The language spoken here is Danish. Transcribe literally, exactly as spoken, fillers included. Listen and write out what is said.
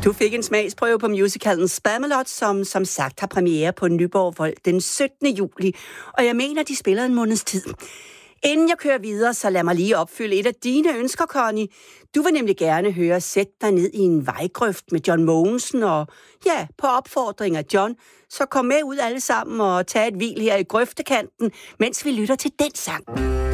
Du fik en smagsprøve på musicalen Spamalot, som som sagt har premiere på Nyborg Vold den syttende juli, og jeg mener, de spiller en måneds tid. Inden jeg kører videre, så lad mig lige opfylde et af dine ønsker, Connie. Du vil nemlig gerne høre Sæt dig ned i en vejgrøft med John Mogensen, og ja, på opfordring af John, så kom med ud alle sammen og tag et hvil her i grøftekanten, mens vi lytter til den sang.